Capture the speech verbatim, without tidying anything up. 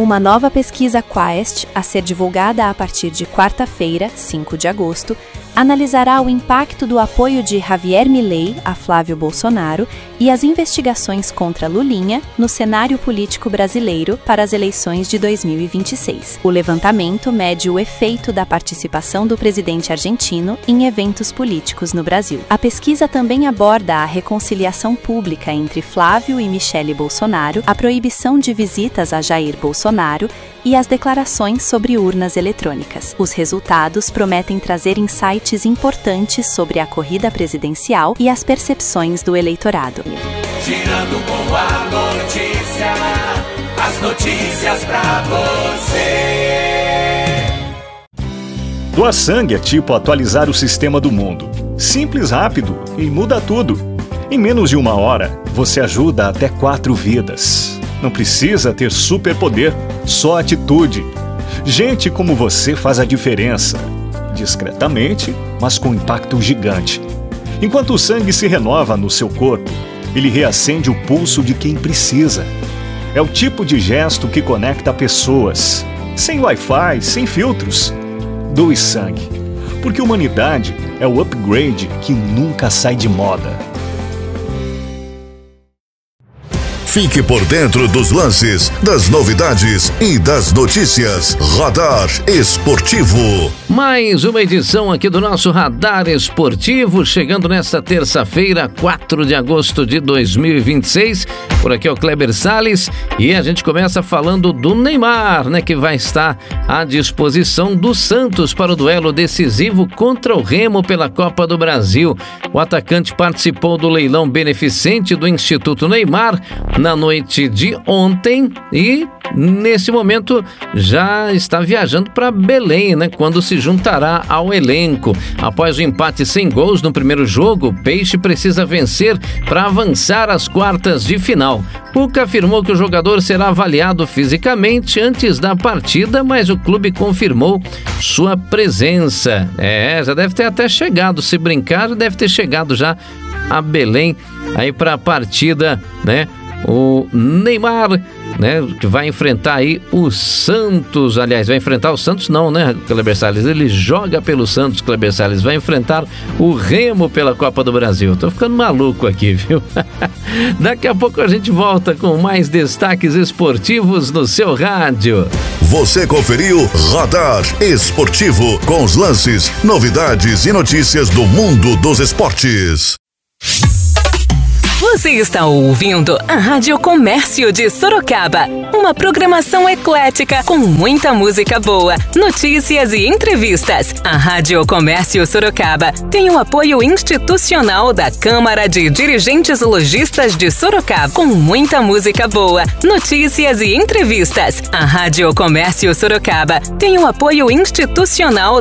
Uma nova pesquisa Quaest, a ser divulgada a partir de quarta-feira, cinco de agosto, analisará o impacto do apoio de Javier Milei a Flávio Bolsonaro e as investigações contra Lulinha no cenário político brasileiro para as eleições de dois mil e vinte e seis. O levantamento mede o efeito da participação do presidente argentino em eventos políticos no Brasil. A pesquisa também aborda a reconciliação pública entre Flávio e Michele Bolsonaro, a proibição de visitas a Jair Bolsonaro e as declarações sobre urnas eletrônicas. Os resultados prometem trazer insights importantes sobre a corrida presidencial e as percepções do eleitorado. Girando com a notícia, as notícias pra você. Doar sangue é tipo atualizar o sistema do mundo. Simples, rápido e muda tudo. Em menos de uma hora, você ajuda até quatro vidas. Não precisa ter superpoder, só atitude. Gente como você faz a diferença. Discretamente, mas com impacto gigante. Enquanto o sangue se renova no seu corpo, ele reacende o pulso de quem precisa. É o tipo de gesto que conecta pessoas. Sem Wi-Fi, sem filtros. Doe sangue. Porque humanidade é o upgrade que nunca sai de moda. Fique por dentro dos lances, das novidades e das notícias. Radar Esportivo. Mais uma edição aqui do nosso Radar Esportivo, chegando nesta terça-feira, quatro de agosto de dois mil e vinte e seis. Por aqui é o Kleber Salles e a gente começa falando do Neymar, né, que vai estar à disposição do Santos para o duelo decisivo contra o Remo pela Copa do Brasil. O atacante participou do leilão beneficente do Instituto Neymar na noite de ontem e nesse momento já está viajando para Belém, né, quando se juntará ao elenco. Após o empate sem gols no primeiro jogo, o Peixe precisa vencer para avançar às quartas de final. Cuca afirmou que o jogador será avaliado fisicamente antes da partida, mas o clube confirmou sua presença. É, já deve ter até chegado, se brincar, deve ter chegado já a Belém aí para a partida, né? O Neymar, né, que vai enfrentar aí o Santos, aliás, vai enfrentar o Santos não, né, Kleber Salles? Ele joga pelo Santos, Kleber Salles, vai enfrentar o Remo pela Copa do Brasil. Tô ficando maluco aqui, viu? Daqui a pouco a gente volta com mais destaques esportivos no seu rádio. Você conferiu Radar Esportivo, com os lances, novidades e notícias do mundo dos esportes. Você está ouvindo a Rádio Comércio de Sorocaba, uma programação eclética com muita música boa, notícias e entrevistas. A Rádio Comércio Sorocaba tem o apoio institucional da Câmara de Dirigentes Lojistas de Sorocaba, com muita música boa, notícias e entrevistas. A Rádio Comércio Sorocaba tem o apoio institucional